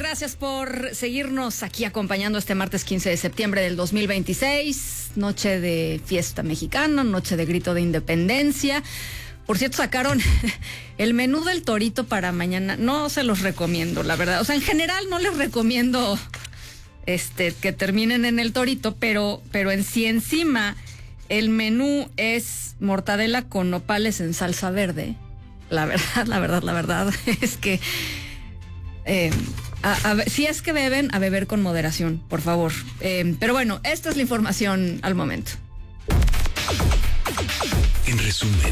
gracias por seguirnos aquí acompañando este martes 15 de septiembre del 2026, noche de fiesta mexicana, noche de grito de independencia. Por cierto, sacaron el menú del torito para mañana. No se los recomiendo, la verdad. O sea, en general no les recomiendo que terminen en el torito, pero en sí encima el menú es mortadela con nopales en salsa verde. La verdad es que si es que beben, a beber con moderación, por favor. Pero bueno, esta es la información al momento. En resumen,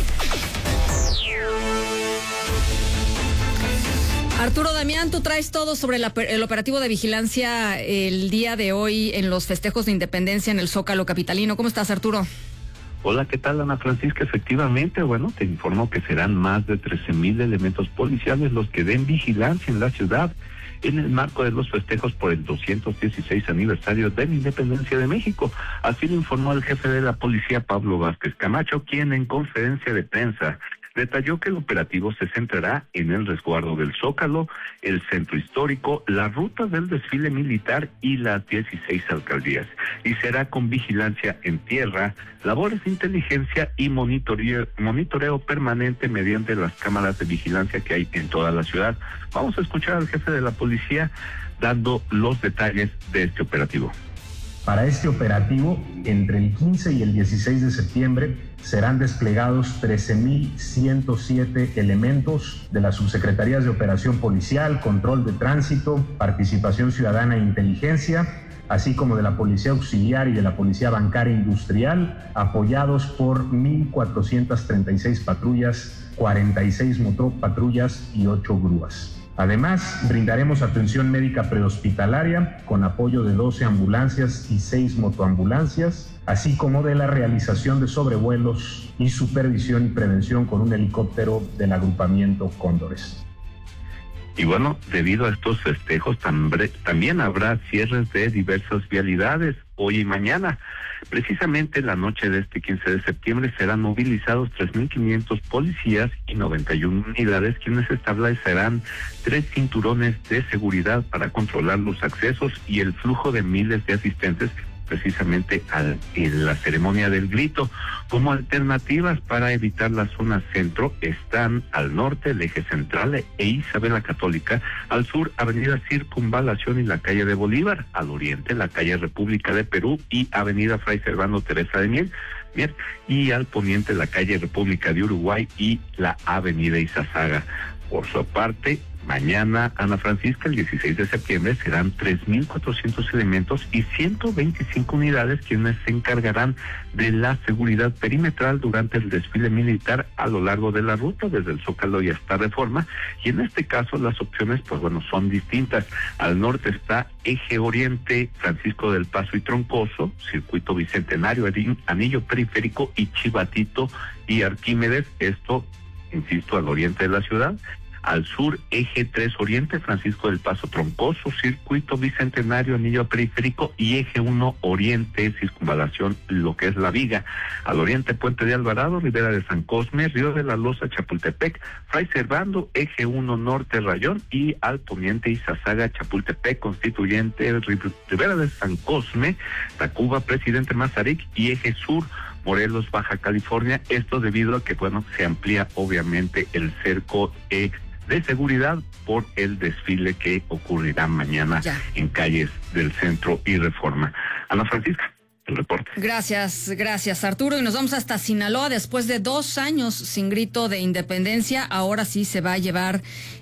Arturo Damián, tú traes todo sobre el operativo de vigilancia el día de hoy en los festejos de independencia en el Zócalo capitalino. ¿Cómo estás, Arturo? Hola, ¿qué tal, Ana Francisca? Efectivamente, te informo que serán más de 13,000 elementos policiales los que den vigilancia en la ciudad en el marco de los festejos por el 216 aniversario de la independencia de México. Así lo informó el jefe de la policía, Pablo Vázquez Camacho, quien en conferencia de prensa detalló que el operativo se centrará en el resguardo del Zócalo, el centro histórico, la ruta del desfile militar y las 16 alcaldías, y será con vigilancia en tierra, labores de inteligencia y monitoreo permanente mediante las cámaras de vigilancia que hay en toda la ciudad. Vamos a escuchar al jefe de la policía dando los detalles de este operativo. Para este operativo, entre el 15 y el 16 de septiembre, serán desplegados 13,107 elementos de las subsecretarías de Operación Policial, Control de Tránsito, Participación Ciudadana e Inteligencia, así como de la Policía Auxiliar y de la Policía Bancaria Industrial, apoyados por 1,436 patrullas, 46 motopatrullas y 8 grúas. Además, brindaremos atención médica prehospitalaria con apoyo de 12 ambulancias y 6 motoambulancias, así como de la realización de sobrevuelos y supervisión y prevención con un helicóptero del agrupamiento Cóndores. Y debido a estos festejos también habrá cierres de diversas vialidades hoy y mañana. Precisamente la noche de este 15 de septiembre serán movilizados 3,500 policías y 91 unidades, quienes establecerán 3 cinturones de seguridad para controlar los accesos y el flujo de miles de asistentes precisamente en la ceremonia del grito. Como alternativas para evitar la zona centro están al norte el eje central e Isabel la Católica, al sur avenida Circunvalación y la calle de Bolívar, al oriente la calle República de Perú y avenida Fray Servando Teresa de Mier, y al poniente la calle República de Uruguay y la avenida Izazaga. Por su parte, mañana, Ana Francisca, el 16 de septiembre, serán 3,400 elementos y 125 unidades quienes se encargarán de la seguridad perimetral durante el desfile militar a lo largo de la ruta, desde el Zócalo y hasta Reforma. Y en este caso las opciones, son distintas. Al norte está Eje Oriente, Francisco del Paso y Troncoso, Circuito Bicentenario, Anillo Periférico y Chivatito y Arquímedes, esto, insisto, al oriente de la ciudad. Al sur, Eje 3 Oriente, Francisco del Paso Troncoso, Circuito Bicentenario, Anillo Periférico y Eje 1 Oriente, Circunvalación, lo que es La Viga. Al oriente, Puente de Alvarado, Ribera de San Cosme, Río de la Loza, Chapultepec, Fray Servando, Eje 1 Norte, Rayón, y al poniente, Izazaga, Chapultepec, Constituyente, Ribera de San Cosme, Tacuba, Presidente Mazarik y Eje Sur, Morelos, Baja California. Esto debido a que, se amplía obviamente el cerco de seguridad por el desfile que ocurrirá mañana en calles del centro y Reforma. Ana Francisca, el reporte. Gracias, Arturo. Y nos vamos hasta Sinaloa. Después de 2 años sin grito de independencia, ahora sí se va a llevar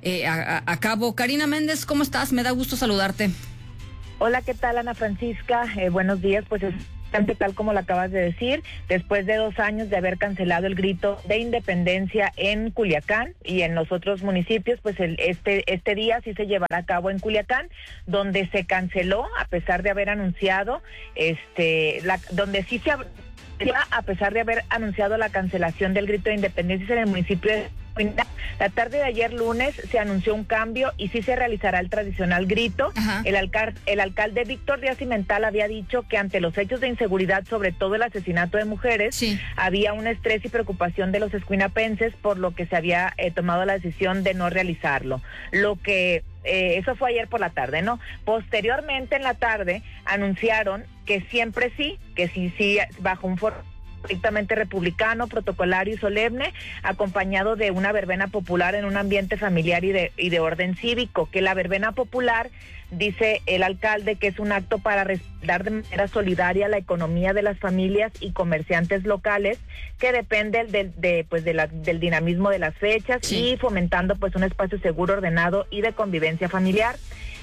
a cabo. Karina Méndez, ¿cómo estás? Me da gusto saludarte. Hola, ¿qué tal, Ana Francisca? Buenos días, tal como lo acabas de decir, después de 2 años de haber cancelado el grito de independencia en Culiacán y en los otros municipios, este día sí se llevará a cabo en Culiacán, donde se canceló a pesar de haber anunciado, a pesar de haber anunciado la cancelación del grito de independencia en el municipio de La tarde de ayer lunes se anunció un cambio y sí se realizará el tradicional grito. El alcalde Víctor Díaz Cimental había dicho que ante los hechos de inseguridad, sobre todo el asesinato de mujeres, había un estrés y preocupación de los escuinapenses, por lo que se había tomado la decisión de no realizarlo. Lo que eso fue ayer por la tarde, ¿no? Posteriormente en la tarde anunciaron que siempre sí, bajo un foro estrictamente republicano, protocolario y solemne, acompañado de una verbena popular en un ambiente familiar y de orden cívico, que la verbena popular, dice el alcalde, que es un acto para respaldar de manera solidaria la economía de las familias y comerciantes locales, que depende del dinamismo de las fechas, sí, y fomentando pues un espacio seguro, ordenado y de convivencia familiar.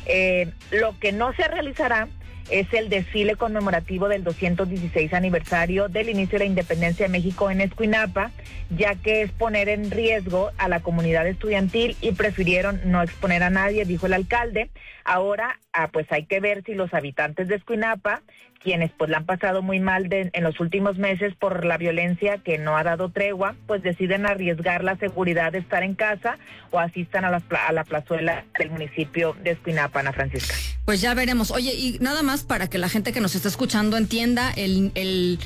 Lo que no se realizará es el desfile conmemorativo del 216 aniversario del inicio de la independencia de México en Escuinapa, ya que es poner en riesgo a la comunidad estudiantil y prefirieron no exponer a nadie, dijo el alcalde. Ahora, pues hay que ver si los habitantes de Escuinapa, quienes pues la han pasado muy mal en los últimos meses por la violencia que no ha dado tregua, pues deciden arriesgar la seguridad de estar en casa o asistan a la plazuela del municipio de Escuinapa, Ana Francisca. Pues ya veremos. Oye, y nada más para que la gente que nos está escuchando entienda el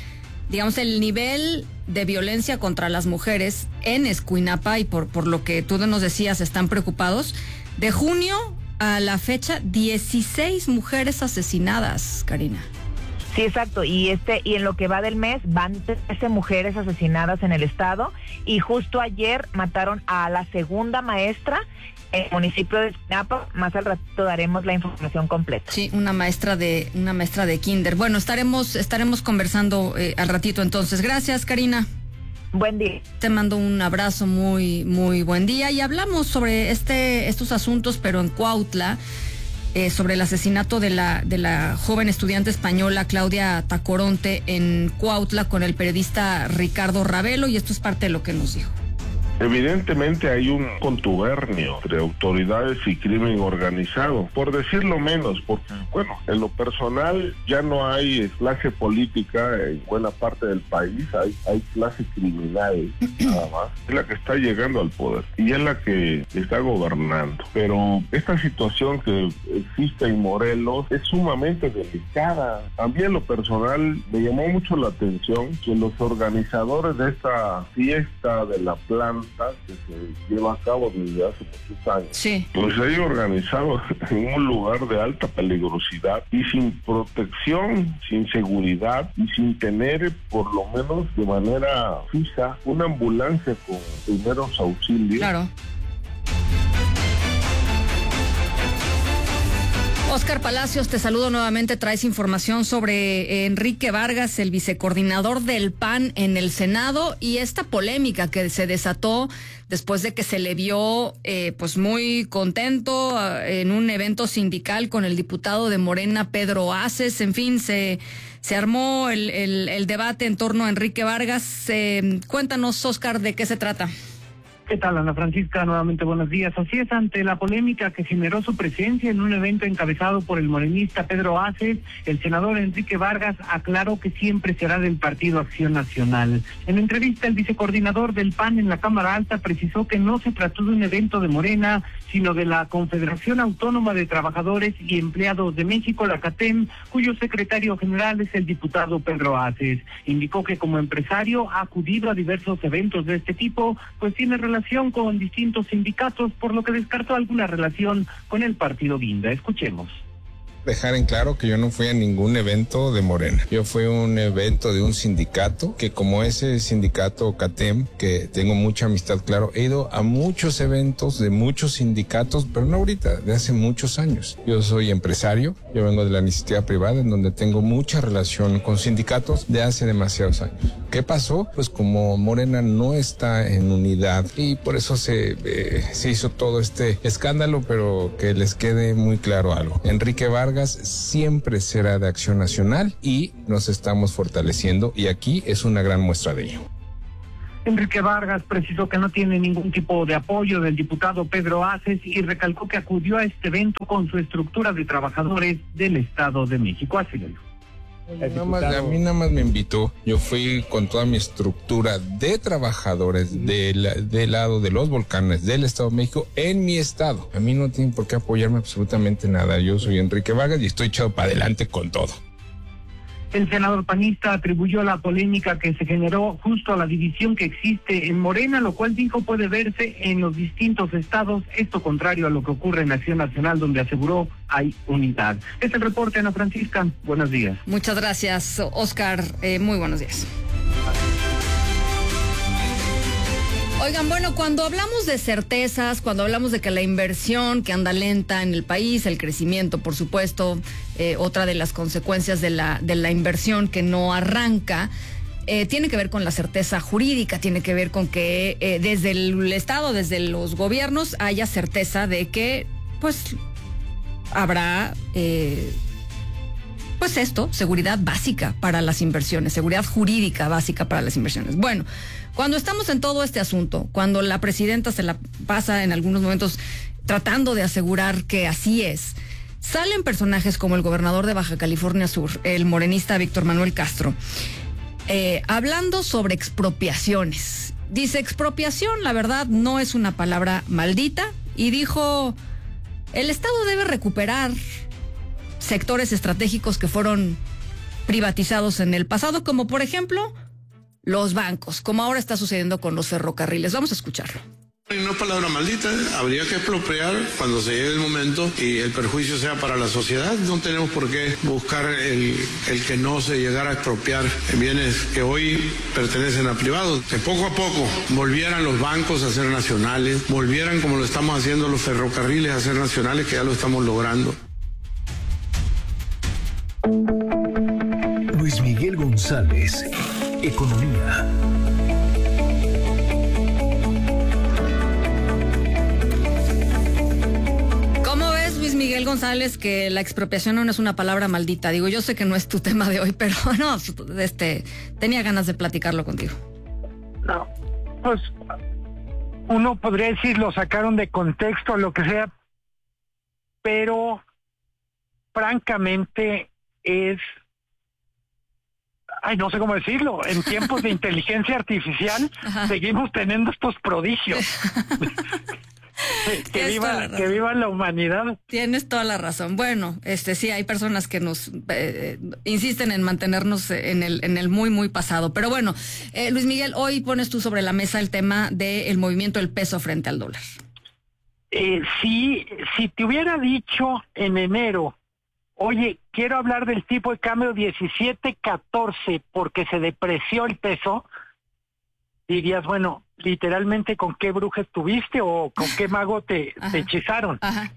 nivel de violencia contra las mujeres en Escuinapa, y por lo que tú nos decías, están preocupados. De junio a la fecha, 16 mujeres asesinadas, Karina. Sí, exacto, y en lo que va del mes van 13 mujeres asesinadas en el estado, y justo ayer mataron a la segunda maestra en el municipio de Escuinapa. Más al ratito daremos la información completa. Sí, una maestra de kinder. Bueno, estaremos conversando al ratito entonces. Gracias, Karina. Buen día. Te mando un abrazo, muy, muy buen día. Y hablamos sobre estos asuntos, pero en Cuautla, sobre el asesinato de la joven estudiante española Claudia Tacoronte en Cuautla, con el periodista Ricardo Ravelo, y esto es parte de lo que nos dijo. Evidentemente hay un contubernio entre autoridades y crimen organizado, por decirlo menos, porque, bueno, en lo personal ya no hay clase política en buena parte del país, hay clase criminal, nada más. Es la que está llegando al poder y es la que está gobernando. Pero esta situación que existe en Morelos es sumamente delicada. A mí en lo personal me llamó mucho la atención que los organizadores de esta fiesta de la planta, que se lleva a cabo desde hace muchos años, sí, pues se haya organizado en un lugar de alta peligrosidad y sin protección, sin seguridad y sin tener, por lo menos de manera fija, una ambulancia con primeros auxilios. Claro. Óscar Palacios, te saludo nuevamente. Traes información sobre Enrique Vargas, el vicecoordinador del PAN en el Senado, y esta polémica que se desató después de que se le vio pues muy contento en un evento sindical con el diputado de Morena, Pedro Aces. En fin, se armó el debate en torno a Enrique Vargas. Cuéntanos, Óscar, ¿de qué se trata? ¿Qué tal, Ana Francisca? Nuevamente buenos días. Así es, ante la polémica que generó su presencia en un evento encabezado por el morenista Pedro Aces, el senador Enrique Vargas aclaró que siempre será del Partido Acción Nacional. En entrevista, el vicecoordinador del PAN en la Cámara Alta precisó que no se trató de un evento de Morena, sino de la Confederación Autónoma de Trabajadores y Empleados de México, la CATEM, cuyo secretario general es el diputado Pedro Aces. Indicó que como empresario ha acudido a diversos eventos de este tipo, pues tiene relación con distintos sindicatos, por lo que descartó alguna relación con el partido Guinda. Escuchemos. Dejar en claro que yo no fui a ningún evento de Morena. Yo fui a un evento de un sindicato, que como ese sindicato CATEM, que tengo mucha amistad, claro, he ido a muchos eventos de muchos sindicatos, pero no ahorita, de hace muchos años. Yo soy empresario, yo vengo de la iniciativa privada, en donde tengo mucha relación con sindicatos de hace demasiados años. ¿Qué pasó? Pues como Morena no está en unidad, y por eso se hizo todo este escándalo, pero que les quede muy claro algo. Enrique Vargas siempre será de Acción Nacional y nos estamos fortaleciendo, y aquí es una gran muestra de ello. Enrique Vargas precisó que no tiene ningún tipo de apoyo del diputado Pedro Aces y recalcó que acudió a este evento con su estructura de trabajadores del Estado de México. Así lo dijo. A mí nada más me invitó. Yo fui con toda mi estructura de trabajadores del lado de los volcanes del Estado de México en mi estado. A mí no tienen por qué apoyarme absolutamente nada. Yo soy Enrique Vargas y estoy echado para adelante con todo. El senador panista atribuyó la polémica que se generó justo a la división que existe en Morena, lo cual dijo puede verse en los distintos estados, esto contrario a lo que ocurre en Acción Nacional, donde aseguró hay unidad. Este es el reporte, Ana Francisca. Buenos días. Muchas gracias, Oscar. Muy buenos días. Oigan, bueno, cuando hablamos de certezas, cuando hablamos de que la inversión que anda lenta en el país, el crecimiento, por supuesto, otra de las consecuencias de la inversión que no arranca, tiene que ver con la certeza jurídica, tiene que ver con que desde el Estado, desde los gobiernos, haya certeza de que, pues, habrá, pues esto, seguridad básica para las inversiones, seguridad jurídica básica para las inversiones. Bueno, cuando estamos en todo este asunto, cuando la presidenta se la pasa en algunos momentos tratando de asegurar que así es, salen personajes como el gobernador de Baja California Sur, el morenista Víctor Manuel Castro, hablando sobre expropiaciones. Dice, expropiación, la verdad, no es una palabra maldita, y dijo, el Estado debe recuperar sectores estratégicos que fueron privatizados en el pasado, como por ejemplo los bancos, como ahora está sucediendo con los ferrocarriles. Vamos a escucharlo. No es palabra maldita, habría que expropiar cuando se llegue el momento y el perjuicio sea para la sociedad. No tenemos por qué buscar el que no se llegara a expropiar bienes que hoy pertenecen a privados. Que poco a poco volvieran los bancos a ser nacionales, volvieran como lo estamos haciendo los ferrocarriles a ser nacionales, que ya lo estamos logrando. Luis Miguel González, Economía. ¿Cómo ves, Luis Miguel González, que la expropiación no es una palabra maldita? Digo, yo sé que no es tu tema de hoy, pero no, tenía ganas de platicarlo contigo. No, pues uno podría decir lo sacaron de contexto, lo que sea, pero francamente es, no sé cómo decirlo, en tiempos de inteligencia artificial seguimos teniendo estos prodigios. que viva la humanidad. Tienes toda la razón. Bueno, sí, hay personas que nos insisten en mantenernos en el muy, muy pasado. Pero bueno, Luis Miguel, hoy pones tú sobre la mesa el tema del movimiento del peso frente al dólar. Si te hubiera dicho en enero, oye, quiero hablar del tipo de cambio 17.14 porque se depreció el peso, dirías, bueno, literalmente, ¿con qué bruja estuviste o con qué mago te hechizaron?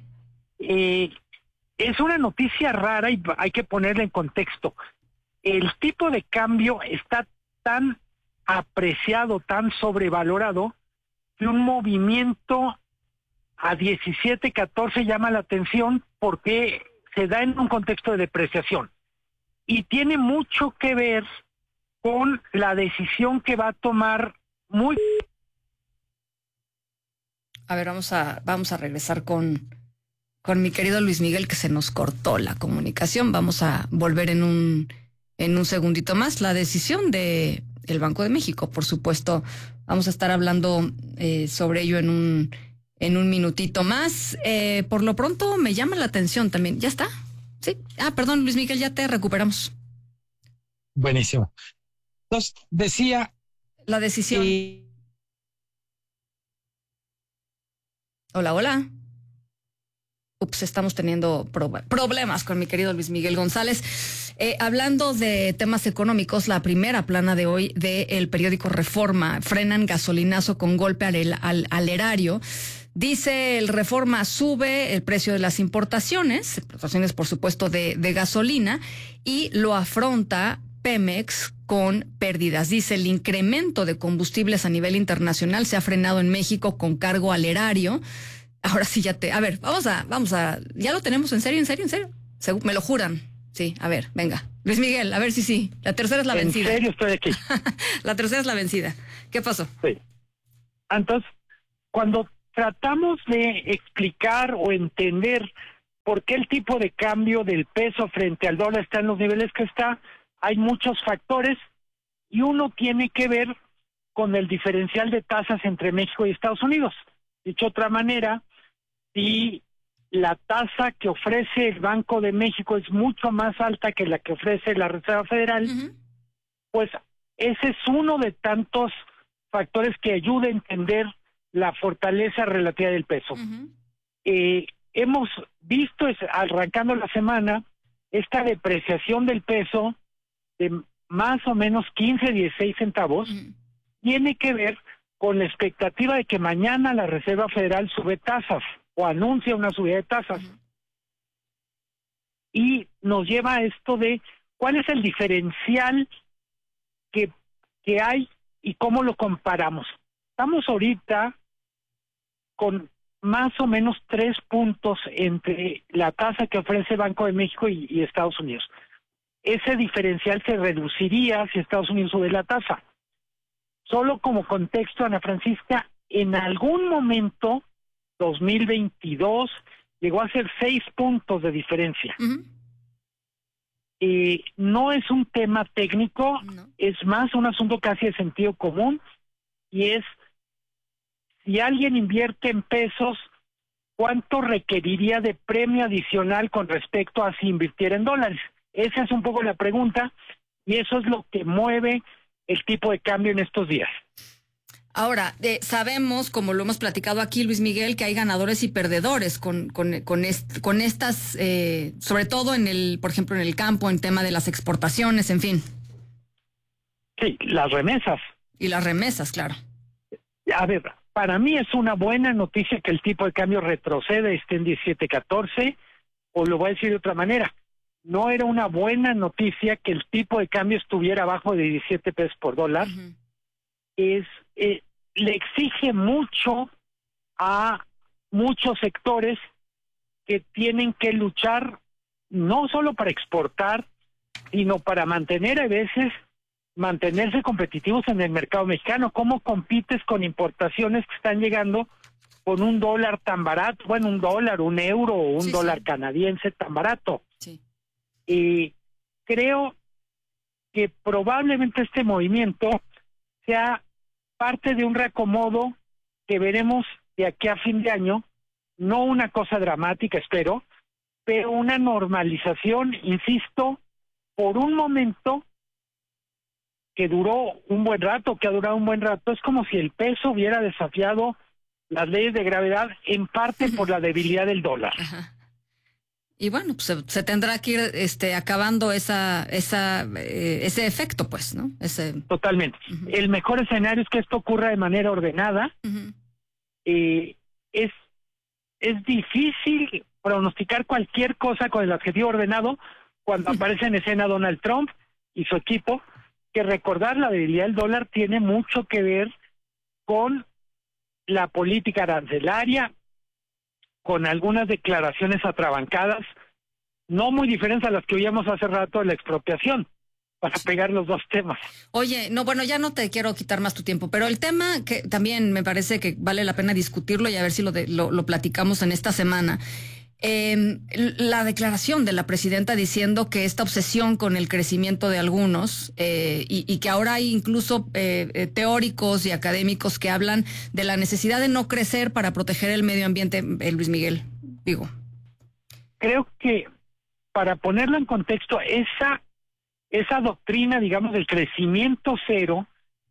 Es una noticia rara y hay que ponerla en contexto. El tipo de cambio está tan apreciado, tan sobrevalorado, que un movimiento a 17.14 llama la atención porque se da en un contexto de depreciación y tiene mucho que ver con la decisión que va a tomar A ver, vamos a regresar con mi querido Luis Miguel, que se nos cortó la comunicación. Vamos a volver en un segundito más. La decisión de el Banco de México, por supuesto, vamos a estar hablando sobre ello en un minutito más. Por lo pronto me llama la atención también. ¿Ya está? Sí. Perdón, Luis Miguel, ya te recuperamos. Buenísimo. Entonces, decía... La decisión... Hola. Ups, estamos teniendo problemas con mi querido Luis Miguel González. Hablando de temas económicos, la primera plana de hoy del periódico Reforma: frenan gasolinazo con golpe al erario. Dice el Reforma: sube el precio de las importaciones por supuesto de gasolina, y lo afronta Pemex con pérdidas. Dice, el incremento de combustibles a nivel internacional se ha frenado en México con cargo al erario. Ahora sí a ver, vamos a, ¿ya lo tenemos en serio? Me lo juran. Sí, a ver, venga. Luis Miguel, a ver si sí. La tercera es la vencida. En serio estoy aquí. La tercera es la vencida. ¿Qué pasó? Sí. Entonces, cuando tratamos de explicar o entender por qué el tipo de cambio del peso frente al dólar está en los niveles que está, hay muchos factores y uno tiene que ver con el diferencial de tasas entre México y Estados Unidos. Dicho de otra manera, si la tasa que ofrece el Banco de México es mucho más alta que la que ofrece la Reserva Federal, pues ese es uno de tantos factores que ayuda a entender la fortaleza relativa del peso. Hemos visto, arrancando la semana, esta depreciación del peso de más o menos 15, 16 centavos, tiene que ver con la expectativa de que mañana la Reserva Federal sube tasas o anuncia una subida de tasas. Y nos lleva a esto de cuál es el diferencial que hay y cómo lo comparamos. Estamos ahorita con más o menos 3 puntos entre la tasa que ofrece Banco de México y Estados Unidos. Ese diferencial se reduciría si Estados Unidos sube la tasa. Solo como contexto, Ana Francisca, en algún momento 2022 llegó a ser 6 puntos de diferencia. No es un tema técnico, es más un asunto casi de sentido común, y es, si alguien invierte en pesos, ¿cuánto requeriría de premio adicional con respecto a si invirtiera en dólares? Esa es un poco la pregunta, y eso es lo que mueve el tipo de cambio en estos días. Ahora, sabemos, como lo hemos platicado aquí, Luis Miguel, que hay ganadores y perdedores con estas, sobre todo por ejemplo, en el campo, en tema de las exportaciones, en fin. Sí, las remesas. Y las remesas, claro. A ver, para mí es una buena noticia que el tipo de cambio retroceda, esté en 17.14, o lo voy a decir de otra manera, no era una buena noticia que el tipo de cambio estuviera abajo de 17 pesos por dólar. Le exige mucho a muchos sectores que tienen que luchar no solo para exportar, sino para mantenerse competitivos en el mercado mexicano. ¿Cómo compites con importaciones que están llegando con un dólar tan barato? Bueno, un dólar, un euro o un dólar canadiense tan barato. Y creo que probablemente este movimiento sea parte de un reacomodo que veremos de aquí a fin de año, no una cosa dramática, espero, pero una normalización, insisto, por un momento que duró un buen rato, que ha durado un buen rato. Es como si el peso hubiera desafiado las leyes de gravedad, en parte por la debilidad del dólar. Y bueno, pues se tendrá que ir acabando ese efecto, pues, ¿no? Totalmente. El mejor escenario es que esto ocurra de manera ordenada. Es difícil pronosticar cualquier cosa con el adjetivo ordenado cuando aparece en escena Donald Trump y su equipo, que recordar la debilidad del dólar tiene mucho que ver con la política arancelaria, con algunas declaraciones atrabancadas, no muy diferentes a las que oíamos hace rato de la expropiación, para pegar los dos temas. Oye, ya no te quiero quitar más tu tiempo, pero el tema que también me parece que vale la pena discutirlo y a ver si lo platicamos en esta semana. La declaración de la presidenta diciendo que esta obsesión con el crecimiento de algunos y que ahora hay incluso teóricos y académicos que hablan de la necesidad de no crecer para proteger el medio ambiente, Luis Miguel, digo. Creo que para ponerlo en contexto, esa doctrina, digamos, del crecimiento cero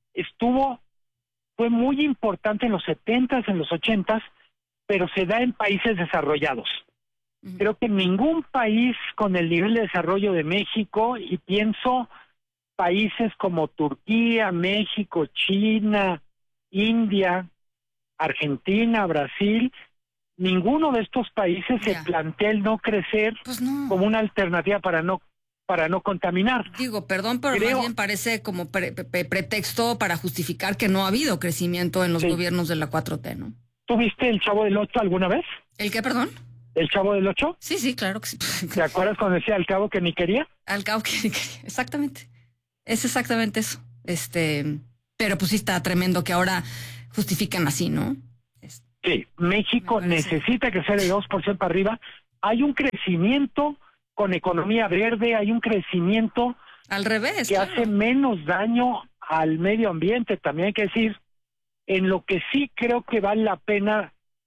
fue muy importante en los 70s, en los 80s, pero se da en países desarrollados. Creo que ningún país con el nivel de desarrollo de México, y pienso países como Turquía, México, China, India, Argentina, Brasil, ninguno de estos países se plantea el no crecer como una alternativa para no contaminar. Digo, perdón, pero más bien parece como pretexto para justificar que no ha habido crecimiento en los gobiernos de la 4T, ¿no? ¿Tú viste El Chavo del Ocho alguna vez? ¿El qué, perdón? ¿El Chavo del Ocho? Sí, claro que sí. ¿Te acuerdas cuando decía al cabo que ni quería? Al cabo que ni quería, exactamente. Es exactamente eso. Pero pues sí está tremendo que ahora justifican así, ¿no? Sí, México necesita crecer de 2% para arriba. Hay un crecimiento con economía verde, hay un crecimiento al revés que hace menos daño al medio ambiente, también hay que decir. En lo que sí creo que vale la pena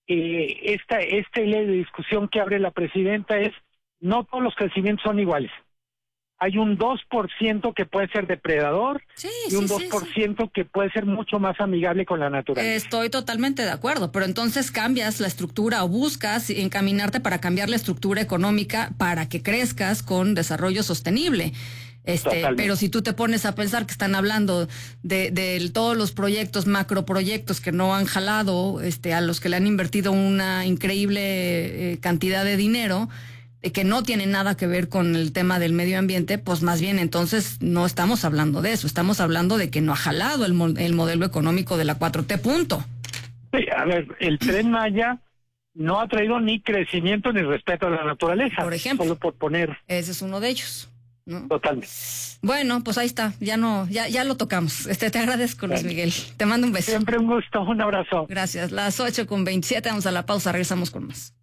esta ley de discusión que abre la presidenta es, no todos los crecimientos son iguales. Hay un 2% que puede ser depredador y un 2% que puede ser mucho más amigable con la naturaleza. Estoy totalmente de acuerdo, pero entonces cambias la estructura o buscas encaminarte para cambiar la estructura económica para que crezcas con desarrollo sostenible. Pero si tú te pones a pensar que están hablando de todos los proyectos, macroproyectos que no han jalado, a los que le han invertido una increíble cantidad de dinero, que no tiene nada que ver con el tema del medio ambiente, pues más bien entonces no estamos hablando de eso, estamos hablando de que no ha jalado el modelo económico de la 4T, punto. Sí, a ver, el Tren Maya no ha traído ni crecimiento ni respeto a la naturaleza. Por ejemplo. Solo por poner. Ese es uno de ellos, ¿no? Totalmente. Bueno, pues ahí está, ya lo tocamos. Te agradezco, Luis Miguel. Te mando un beso. Siempre un gusto, un abrazo. Gracias. Las 8:27, vamos a la pausa, regresamos con más.